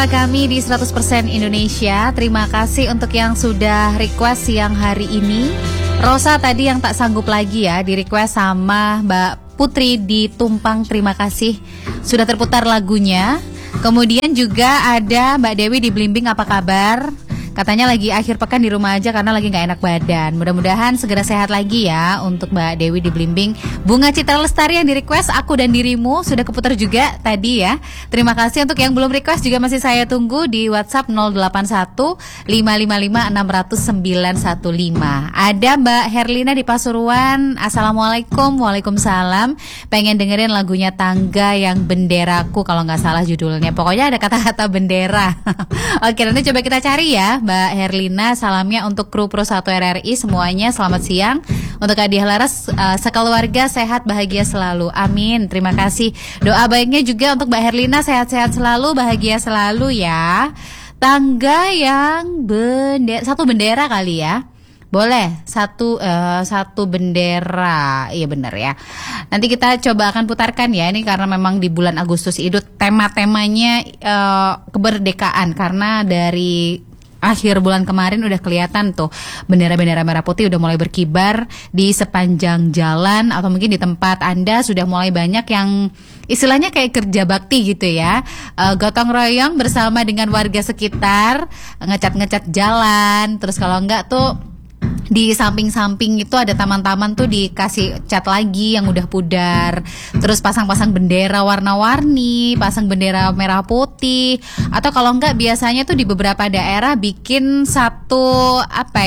bersama kami di 100% Indonesia. Terima kasih untuk yang sudah request siang hari ini. Rosa tadi yang tak sanggup lagi ya, di request sama Mbak Putri di Tumpang. Terima kasih sudah terputar lagunya. Kemudian juga ada Mbak Dewi di Blimbing, apa kabar? Katanya lagi akhir pekan di rumah aja karena lagi gak enak badan. Mudah-mudahan segera sehat lagi ya untuk Mbak Dewi di Blimbing. Bunga Citra Lestari yang di request Aku dan Dirimu sudah keputar juga tadi ya. Terima kasih untuk yang belum request juga masih saya tunggu di WhatsApp 081 555 600 915. Ada Mbak Herlina di Pasuruan. Assalamualaikum. Waalaikumsalam. Pengen dengerin lagunya Tangga yang Benderaku kalau nggak salah judulnya. Pokoknya ada kata-kata bendera. Oke, nanti coba kita cari ya Mbak Herlina. Salamnya untuk kru Pro 1 RRI semuanya, selamat siang. Untuk Adiah Laras, sekeluarga sehat bahagia selalu, amin. Terima kasih. Doa baiknya juga untuk Mbak Herlina, sehat-sehat selalu, bahagia selalu ya. Tangga yang satu bendera kali ya. Boleh, satu bendera. Iya benar ya. Nanti kita coba akan putarkan ya. Ini karena memang di bulan Agustus itu tema-temanya kemerdekaan. Karena dari akhir bulan kemarin udah kelihatan tuh bendera-bendera merah putih udah mulai berkibar di sepanjang jalan, atau mungkin di tempat Anda sudah mulai banyak yang istilahnya kayak kerja bakti gitu ya, gotong royong bersama dengan warga sekitar, ngecat-ngecat jalan. Terus kalau enggak tuh di samping-samping itu ada taman-taman tuh dikasih cat lagi yang udah pudar. Terus pasang-pasang bendera warna-warni, pasang bendera merah putih. Atau kalau enggak biasanya tuh di beberapa daerah bikin satu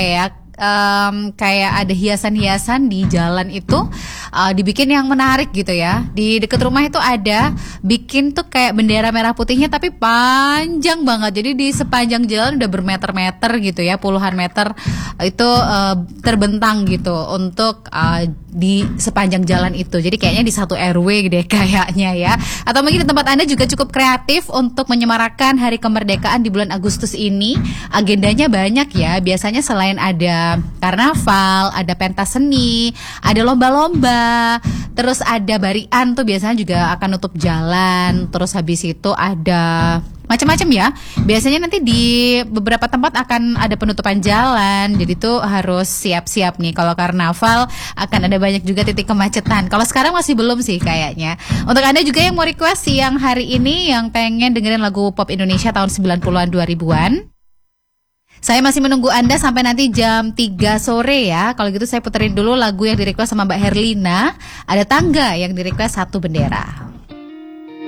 kayak ada hiasan-hiasan di jalan itu, dibikin yang menarik gitu ya. Di dekat rumah itu ada bikin tuh kayak bendera merah putihnya tapi panjang banget. Jadi di sepanjang jalan udah bermeter-meter gitu ya, puluhan meter itu terbentang gitu untuk di sepanjang jalan itu. Jadi kayaknya di satu RW deh kayaknya ya. Atau mungkin di tempat Anda juga cukup kreatif untuk menyemarakan Hari Kemerdekaan di bulan Agustus ini. Agendanya banyak ya. Biasanya selain ada karnaval, ada pentas seni, ada lomba-lomba, terus ada barian tuh biasanya juga akan nutup jalan. Terus habis itu ada macam-macam ya. Biasanya nanti di beberapa tempat akan ada penutupan jalan. Jadi tuh harus siap-siap nih. Kalau karnaval akan ada banyak juga titik kemacetan. Kalau sekarang masih belum sih kayaknya. Untuk Anda juga yang mau request siang hari ini yang pengen dengerin lagu pop Indonesia tahun 90-an 2000-an, saya masih menunggu Anda sampai nanti jam 3 sore ya. Kalau gitu saya puterin dulu lagu yang di request sama Mbak Herlina. Ada Tangga yang di request Satu Bendera.